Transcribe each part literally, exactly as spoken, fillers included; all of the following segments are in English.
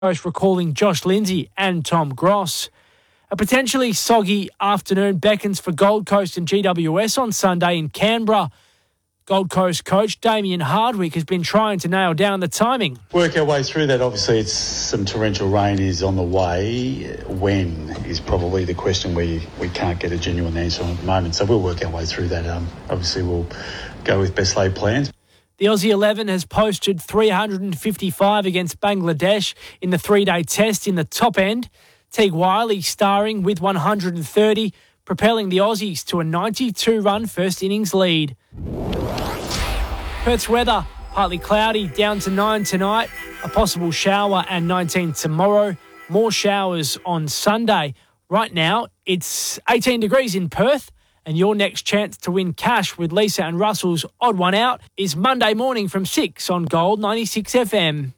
Coast recalling Josh Lindsay and Tom Gross. A potentially soggy afternoon beckons for Gold Coast and G W S on Sunday in Canberra. Gold Coast coach Damien Hardwick has been trying to nail down the timing. Work our way through that. Obviously, it's some torrential rain is on the way. When is probably the question we, we can't get a genuine answer on at the moment. So we'll work our way through that. Um, obviously, we'll go with best laid plans. The Aussie eleven has posted three hundred fifty-five against Bangladesh in the three-day test in the top end. Teague Wiley starring with one hundred thirty, propelling the Aussies to a ninety-two run first innings lead. Perth's weather, partly cloudy, down to nine tonight, a possible shower and nineteen tomorrow, more showers on Sunday. Right now, it's eighteen degrees in Perth, and your next chance to win cash with Lisa and Russell's Odd One Out is Monday morning from six on Gold ninety-six F M.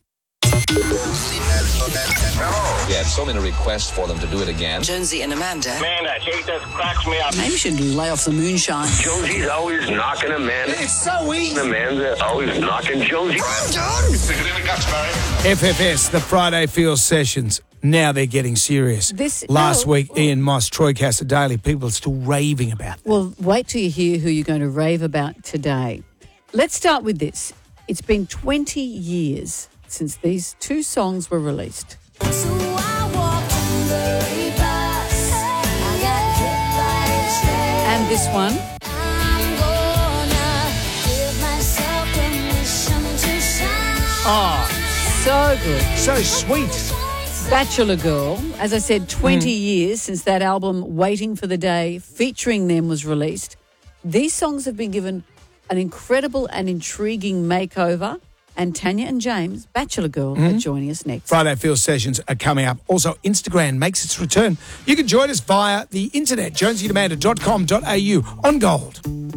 We had so many requests for them to do it again. Jonesy and Amanda. Man, that hate just cracks me up. Maybe you should lay off the moonshine. Jonesy's always knocking Amanda. It's so easy. Amanda always knocking Jonesy. I'm done. Stick it in the guts, Barry. F F S, the Friday Field Sessions. Now they're getting serious. This- Last no. week, Ian Moss, Troy Cassadaly, people are still raving about that. Well, wait till you hear who you're going to rave about today. Let's start with this. It's been twenty years since these two songs were released. So I walked on the reverse. I got hit by a train. And this one. I'm gonna give myself permission to shine. Oh, So good. so sweet. Bachelor Girl, as I said, twenty years since that album Waiting for the Day featuring them was released. These songs have been given an incredible and intriguing makeover. And Tanya and James, Bachelor Girl, are joining us next. Friday Field Sessions are coming up. Also, Instagram makes its return. You can join us via the internet, jonesy and amanda dot com dot a u on Gold.